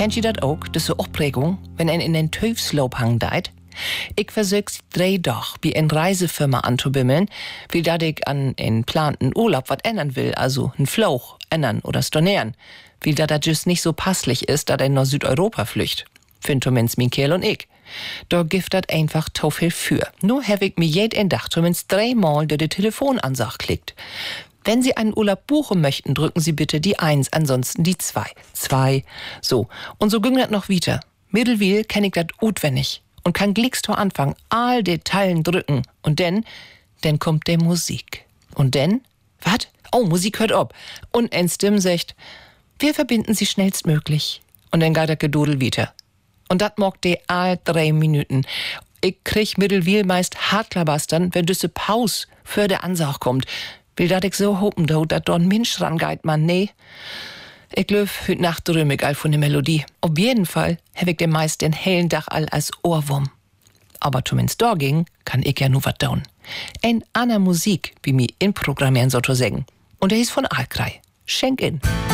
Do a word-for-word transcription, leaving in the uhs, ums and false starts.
Kennt ihr das auch, diese Aufregung, wenn ein in den Teufelsloop hang deit? Ich versuch's drei doch, wie eine Reisefirma anzubimmeln, wie dat ich an einen planten Urlaub wat ändern will, also einen Flauch ändern oder stornieren. Wie dat dat just nicht so passlich ist, dat er nach Südeuropa flücht. Find zumindest mein Kerl und ich. Da gibt dat einfach to viel für. Nur hab ich mir jeden Tag zumindest dreimal durch die Telefonansage klickt. Wenn Sie einen Urlaub buchen möchten, drücken Sie bitte die eins, ansonsten die zwei. Zwei. So. Und so ging das noch weiter. Mittelwil kenn ich dat utwendig. Und kann Glickstor anfangen, all die Teilen drücken. Und dann, dann kommt der Musik. Und dann, wat? Oh, Musik hört ab. Und ein Stimme sagt, wir verbinden Sie schnellstmöglich. Und dann geht der Gedudel weiter. Und dat mogt die all drei Minuten. Ich krieg Mittelwil meist Hartklabastern, wenn düsse Pause für der Ansage kommt. Will dat ich so hopen, dat da ein Mensch rangeit, man, nee. Ich löf hüt Nacht dröm ich all von der Melodie. Auf jeden Fall hab ich den meist den hellen Dach all als Ohrwurm. Aber zumindest da ging, kann ich ja nur wat down. Ein aner Musik, wie mi inprogrammieren so zu sagen. Und der ist von Alkrei. Schenk in.